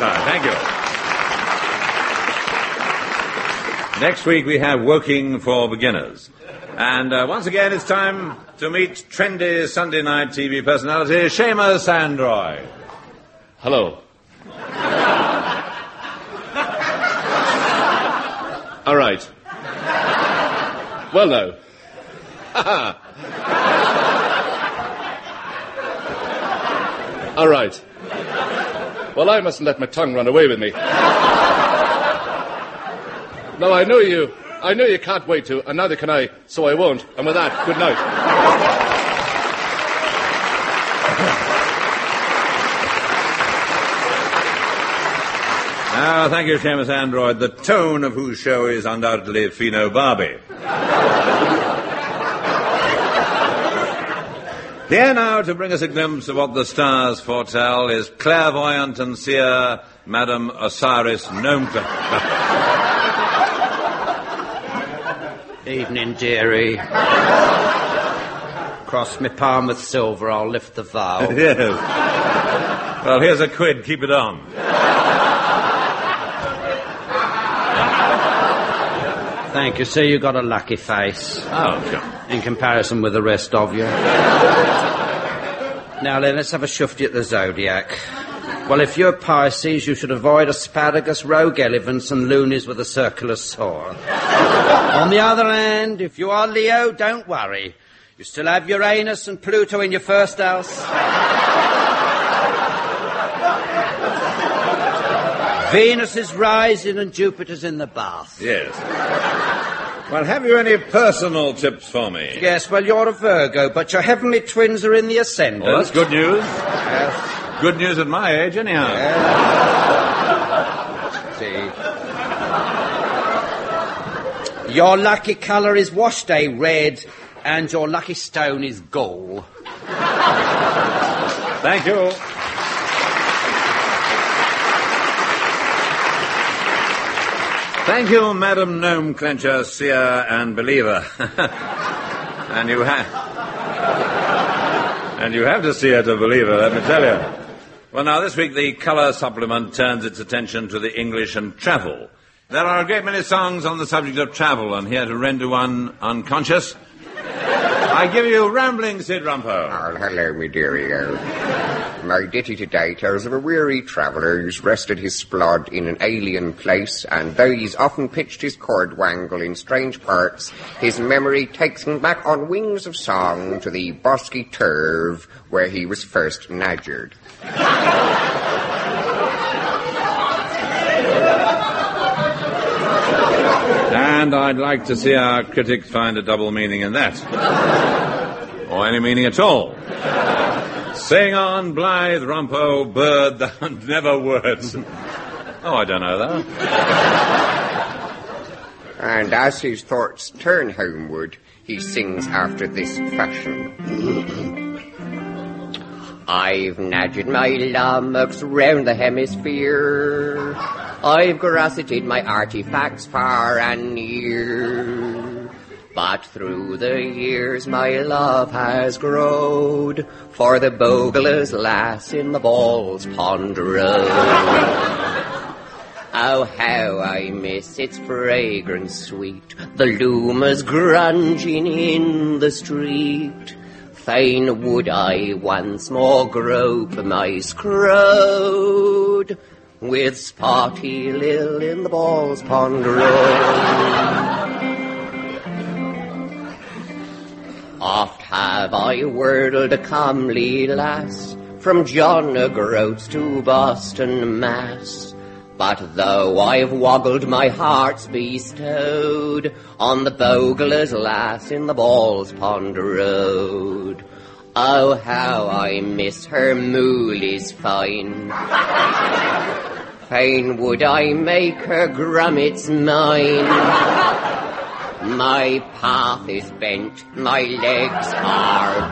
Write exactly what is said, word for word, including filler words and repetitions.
side. Thank you. Next week we have Woking for Beginners. And uh, once again it's time to meet trendy Sunday night T V personality Seamus Android. Hello. All right. Well, no. All right. Well, I mustn't let my tongue run away with me. No, I know you. I know you can't wait to, and neither can I, so I won't. And with that, good night. Now, thank you, Seamus Android, the tone of whose show is undoubtedly Fino Barbie. Here now to bring us a glimpse of what the stars foretell is clairvoyant and seer Madam Osiris Gnomeclent. Evening, dearie. Cross me palm with silver, I'll lift the vow. Yes. Well, here's a quid, keep it on. Thank you. See, you got a lucky face. Oh, sure. In comparison with the rest of you. Now then, let's have a shufty at the zodiac. Well, if you're Pisces, you should avoid asparagus, rogue elephants, and loonies with a circular saw. On the other hand, if you are Leo, don't worry. You still have Uranus and Pluto in your first house. Venus is rising and Jupiter's in the bath. Yes. Well, have you any personal tips for me? Yes, well, you're a Virgo, but your heavenly twins are in the ascendant. Well, that's good news. Yes. Good news at my age, anyhow. Yes. See. Your lucky colour is wash day red, and your lucky stone is gold. Thank you. Thank you, Madam Gnome Clencher, Seer and Believer. and you have... and you have to see her to believe her, let me tell you. Well, now, this week the colour supplement turns its attention to the English and travel. There are a great many songs on the subject of travel, and here to render one unconscious, I give you Rambling Sid Rumpo. Oh, hello, me dearie. Oh. My ditty today tells of a weary traveller who's rested his splod in an alien place, and though he's often pitched his cord wangle in strange parts, his memory takes him back on wings of song to the bosky turf where he was first nadgered. And I'd like to see our critics find a double meaning in that. Or any meaning at all. Sing on, blithe Rumpo, bird, thou never words. Oh, I don't know, though. And as his thoughts turn homeward, he sings after this fashion. I've nadged my lummox round the hemisphere. I've grosseted my artifacts far and near. But through the years my love has growed for the bogler's lass in the Balls Pond Road. Oh, how I miss its fragrance sweet, the loomers grunging in the street. Fain would I once more grope my scrode with Spotty Lil in the Balls Pond Road. Oft have I whirled a comely lass from John O'Groats to Boston, Mass. But though I've woggled my heart's bestowed on the bogler's lass in the Balls Pond Road, oh, how I miss her moolies fine. Fain would I make her grummets mine. My path is bent, my legs are